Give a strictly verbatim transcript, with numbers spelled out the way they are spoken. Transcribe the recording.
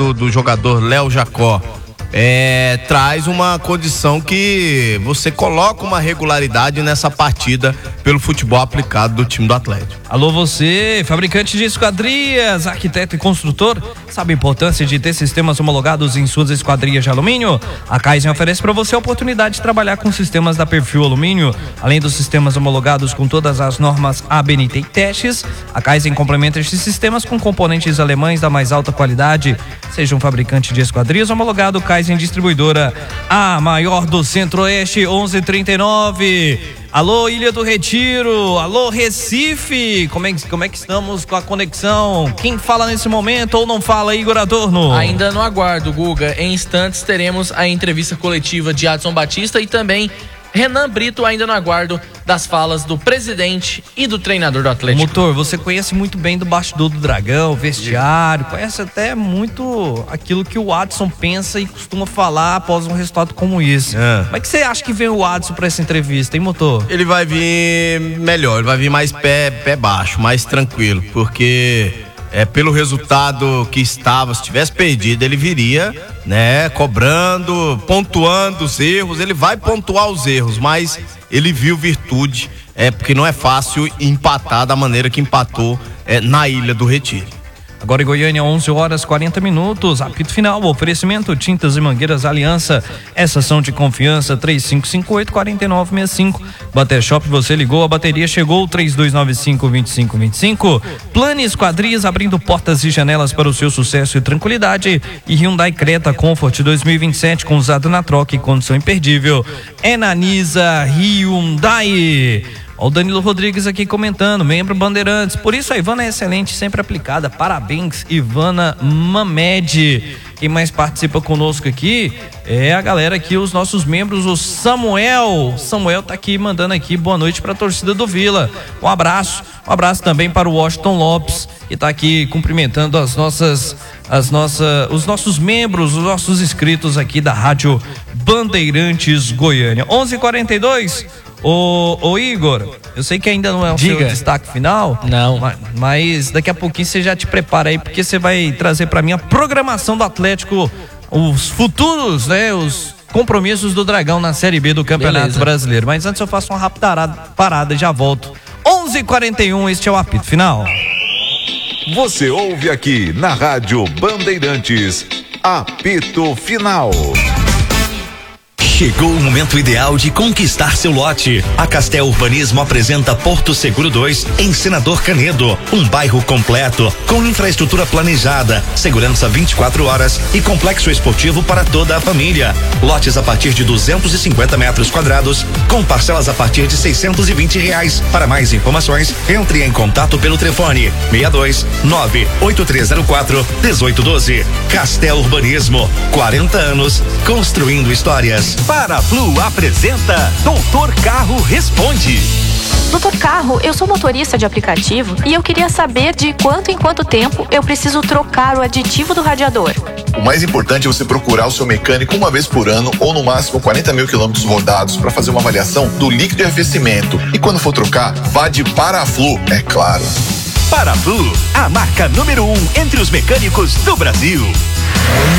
do, do jogador Léo Jacó, É, traz uma condição que você coloca uma regularidade nessa partida pelo futebol aplicado do time do Atlético. Alô você, fabricante de esquadrias, arquiteto e construtor, sabe a importância de ter sistemas homologados em suas esquadrias de alumínio? A Kaizen oferece para você a oportunidade de trabalhar com sistemas da Perfil Alumínio. Além dos sistemas homologados com todas as normas A B N T e testes, a Kaizen complementa estes sistemas com componentes alemães da mais alta qualidade. Seja um fabricante de esquadrias homologado, Kaizen Distribuidora, a maior do Centro-Oeste, onze trinta e nove. Alô, Ilha do Retiro, alô, Recife, como é, como é que estamos com a conexão? Quem fala nesse momento ou não fala, Igor Adorno? Ainda no aguardo, Guga. Em instantes teremos a entrevista coletiva de Adson Batista e também Renan Brito, ainda no aguardo das falas do presidente e do treinador do Atlético. Motor, você conhece muito bem do bastidor do Dragão, vestiário, conhece até muito aquilo que o Adson pensa e costuma falar após um resultado como esse. É. Como é que você acha que vem o Adson para essa entrevista, hein, Motor? Ele vai vir melhor, ele vai vir mais pé, pé baixo, mais tranquilo, porque é, pelo resultado que estava, se tivesse perdido, ele viria, né, cobrando, pontuando os erros. Ele vai pontuar os erros, mas ele viu virtude, é, porque não é fácil empatar da maneira que empatou é, na Ilha do Retiro. Agora em Goiânia, onze horas e quarenta minutos, apito final, oferecimento Tintas e Mangueiras Aliança, essas são de confiança, três cinco cinco oito, quatro nove seis cinco. Bater Shop, você ligou, a bateria chegou, três dois nove cinco, dois cinco dois cinco. Plane Esquadrias, abrindo portas e janelas para o seu sucesso e tranquilidade. E Hyundai Creta Comfort dois mil e vinte e sete, com usado na troca e condição imperdível. É na Nisa Hyundai. Ó, o Danilo Rodrigues aqui comentando, membro Bandeirantes. Por isso a Ivana é excelente, sempre aplicada. Parabéns, Ivana Mamed. Quem mais participa conosco aqui é a galera aqui, os nossos membros, o Samuel. Samuel tá aqui mandando aqui boa noite pra torcida do Vila. Um abraço. Um abraço também para o Washington Lopes, que tá aqui cumprimentando as nossas, as nossas, os nossos membros, os nossos inscritos aqui da Rádio Bandeirantes Goiânia. onze e quarenta e dois. Ô, ô Igor, eu sei que ainda não é o Diga. seu destaque final. Não. Mas, mas daqui a pouquinho você já te prepara aí, porque você vai trazer pra mim a programação do Atlético, os futuros, né, os compromissos do Dragão na Série B do Campeonato Beleza. Brasileiro. Mas antes eu faço uma rápida parada e já volto. onze e quarenta e um, este é o apito final. Você ouve aqui na Rádio Bandeirantes, apito final. Chegou o momento ideal de conquistar seu lote. A Castel Urbanismo apresenta Porto Seguro dois, em Senador Canedo. Um bairro completo, com infraestrutura planejada, segurança vinte e quatro horas e complexo esportivo para toda a família. Lotes a partir de duzentos e cinquenta metros quadrados, com parcelas a partir de seiscentos e vinte reais. Para mais informações, entre em contato pelo telefone seis dois nove oito três zero quatro um oito um dois. Castel Urbanismo, quarenta anos construindo histórias. Paraflu apresenta Doutor Carro Responde. Doutor Carro, eu sou motorista de aplicativo e eu queria saber de quanto em quanto tempo eu preciso trocar o aditivo do radiador. O mais importante é você procurar o seu mecânico uma vez por ano ou no máximo quarenta mil quilômetros rodados para fazer uma avaliação do líquido de arrefecimento. E quando for trocar, vá de Paraflu, é claro. Paraflu, a marca número um entre os mecânicos do Brasil.